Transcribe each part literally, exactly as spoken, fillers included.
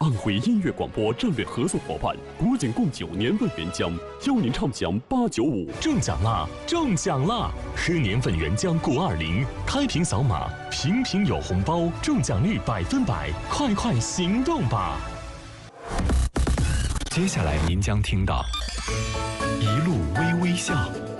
安徽音乐广播战略合作伙伴，国景贡酒年份原浆，邀您畅享八九五。 中奖啦！中奖啦！喝年份原浆钴二零，开瓶扫码，瓶瓶有红包，中奖率百分百，快快行动吧！ 接下来您将听到一路微微笑。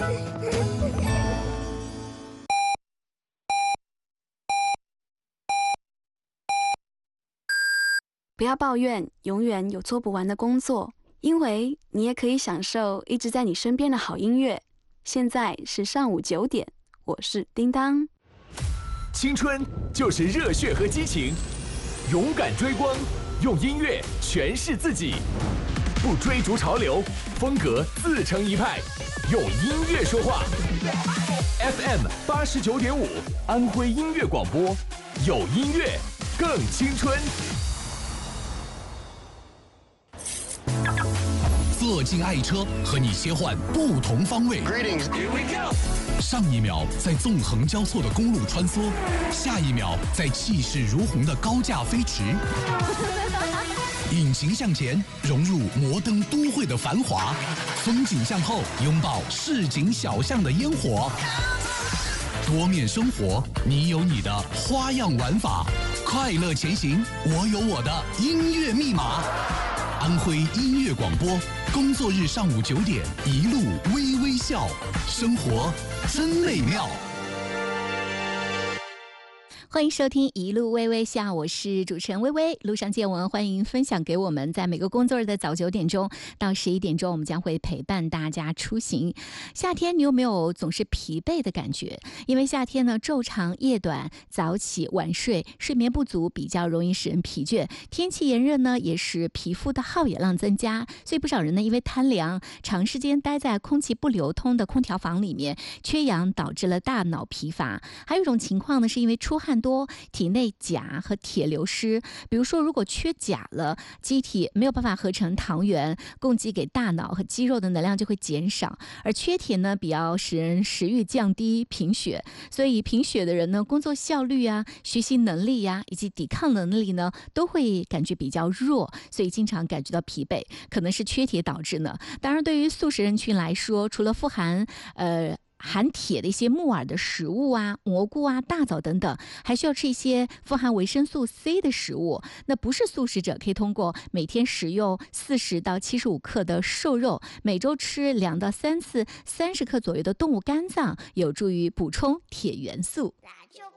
不要抱怨永远有做不完的工作，因为你也可以享受一直在你身边的好音乐。现在是上午九点，我是叮当。 青春就是热血和激情，勇敢追光，用音乐诠释自己，不追逐潮流，风格自成一派，用音乐说话。F M 八十九点五，安徽音乐广播，有音乐更青春。 坐进爱车，和你切换不同方位。 Greetings, here we go. 上一秒在纵横交错的公路穿梭，下一秒在气势如虹的高架飞驰。引擎向前，融入摩登都会的繁华；风景向后，拥抱市井小巷的烟火。多面生活，你有你的花样玩法。快乐前行，我有我的音乐密码。安徽音乐广播，工作日上午九点，一路微微笑，生活真美妙。 欢迎收听一路微微笑，我是主持人微微。路上见闻，欢迎分享给我们。在每个工作日的早九点钟到十一点钟，我们将会陪伴大家出行。夏天你有没有总是疲惫的感觉？因为夏天呢，昼长夜短，早起晚睡，睡眠不足比较容易使人疲倦。天气炎热呢，也使皮肤的耗氧量增加，所以不少人呢，因为贪凉，长时间待在空气不流通的空调房里面，缺氧导致了大脑疲乏。还有一种情况呢，是因为出汗多，体内钾和铁流失。比如说，如果缺钾了，机体没有办法合成糖原，供给给大脑和肌肉的能量就会减少。而缺铁呢，比较使人食欲降低、贫血。所以贫血的人呢，工作效率啊、学习能力呀、啊、以及抵抗能力呢，都会感觉比较弱，所以经常感觉到疲惫，可能是缺铁导致呢。当然，对于素食人群来说，除了富含呃。含铁的一些木耳的食物啊，蘑菇啊，大枣等等，还需要吃一些富含维生素 C 的食物。那不是素食者可以通过每天食用四十到七十五克的瘦肉，每周吃两到三次三十克左右的动物肝脏，有助于补充铁元素。 那就